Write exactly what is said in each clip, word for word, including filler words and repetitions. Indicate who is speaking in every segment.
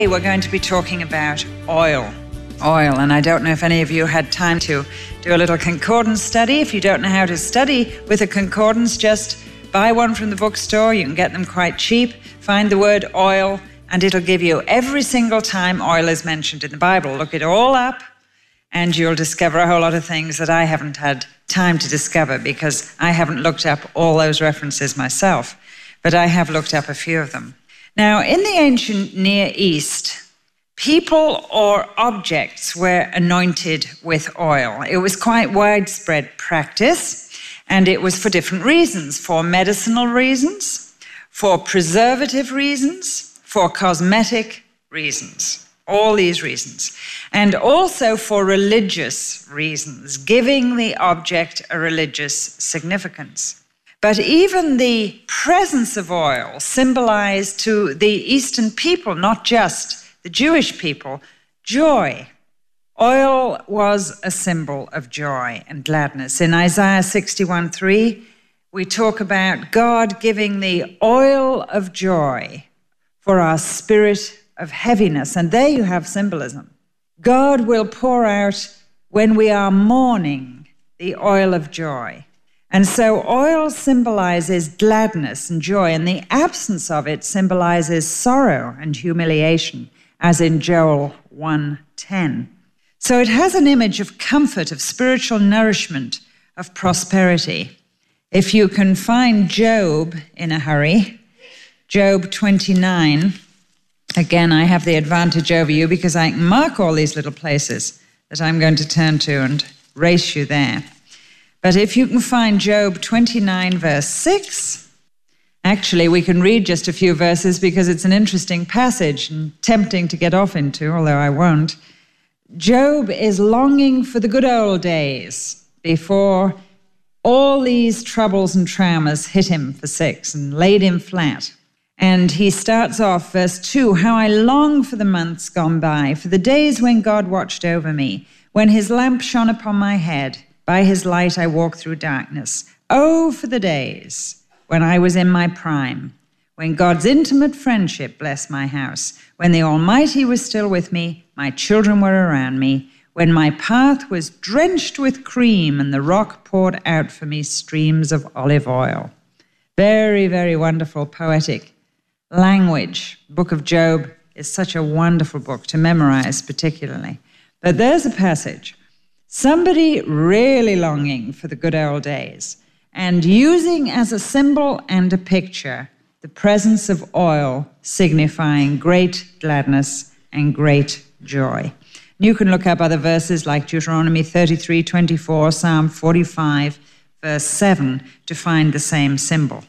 Speaker 1: We're going to be talking about oil. Oil, and I don't know if any of you had time to do a little concordance study. If you don't know how to study with a concordance, just buy one from the bookstore. You can get them quite cheap. Find the word oil, and it'll give you every single time oil is mentioned in the Bible. Look it all up, and you'll discover a whole lot of things that I haven't had time to discover because I haven't looked up all those references myself, but I have looked up a few of them. Now, in the ancient Near East, people or objects were anointed with oil. It was quite widespread practice, and it was for different reasons, for medicinal reasons, for preservative reasons, for cosmetic reasons, all these reasons, and also for religious reasons, giving the object a religious significance. But even the presence of oil symbolized to the Eastern people, not just the Jewish people, joy. Oil was a symbol of joy and gladness. In Isaiah sixty-one three, we talk about God giving the oil of joy for our spirit of heaviness. And there you have symbolism. God will pour out, when we are mourning, the oil of joy. And so oil symbolizes gladness and joy, and the absence of it symbolizes sorrow and humiliation, as in Joel one ten. So it has an image of comfort, of spiritual nourishment, of prosperity. If you can find Job in a hurry, Job twenty-nine, again, I have the advantage over you because I can mark all these little places that I'm going to turn to and race you there. But if you can find Job twenty-nine, verse six, actually, we can read just a few verses because it's an interesting passage and tempting to get off into, although I won't. Job is longing for the good old days before all these troubles and traumas hit him for six and laid him flat. And he starts off, verse two, how I long for the months gone by, for the days when God watched over me, when his lamp shone upon my head. By his light I walk through darkness. Oh, for the days when I was in my prime, when God's intimate friendship blessed my house, when the Almighty was still with me, my children were around me, when my path was drenched with cream and the rock poured out for me streams of olive oil. Very, very wonderful poetic language. Book of Job is such a wonderful book to memorize particularly. But there's a passage. Somebody really longing for the good old days and using as a symbol and a picture the presence of oil signifying great gladness and great joy. You can look up other verses like Deuteronomy thirty-three twenty-four, Psalm forty-five, verse seven, to find the same symbol.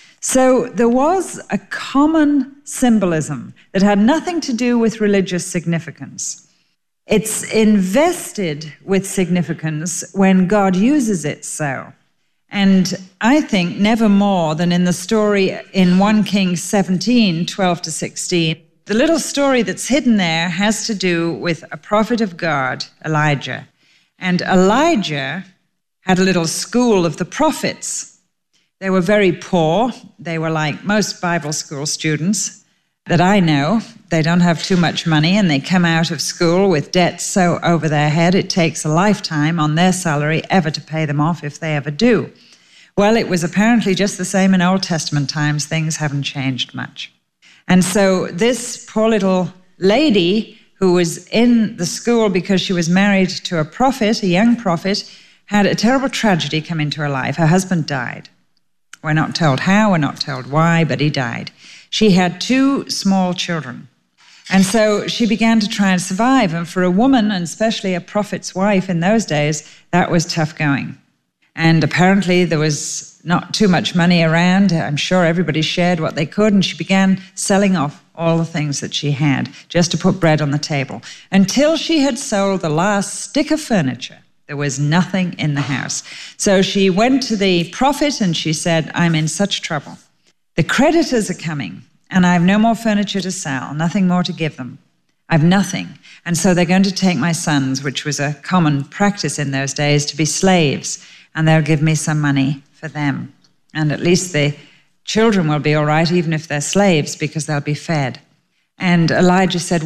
Speaker 1: So there was a common symbolism that had nothing to do with religious significance. It's invested with significance when God uses it so. And I think never more than in the story in First Kings seventeen, twelve to sixteen. The little story that's hidden there has to do with a prophet of God, Elijah. And Elijah had a little school of the prophets. They were very poor. They were like most Bible school students that I know. They don't have too much money, and they come out of school with debts so over their head it takes a lifetime on their salary ever to pay them off if they ever do. Well, it was apparently just the same in Old Testament times. Things haven't changed much. And so this poor little lady who was in the school because she was married to a prophet, a young prophet, had a terrible tragedy come into her life. Her husband died. We're not told how, we're not told why, but he died. She had two small children. And so she began to try and survive. And for a woman, and especially a prophet's wife in those days, that was tough going. And apparently there was not too much money around. I'm sure everybody shared what they could. And she began selling off all the things that she had just to put bread on the table. Until she had sold the last stick of furniture, there was nothing in the house. So she went to the prophet and she said, I'm in such trouble. The creditors are coming. And I have no more furniture to sell, nothing more to give them. I have nothing. And so they're going to take my sons, which was a common practice in those days, to be slaves, and they'll give me some money for them. And at least the children will be all right, even if they're slaves, because they'll be fed. And Elijah said,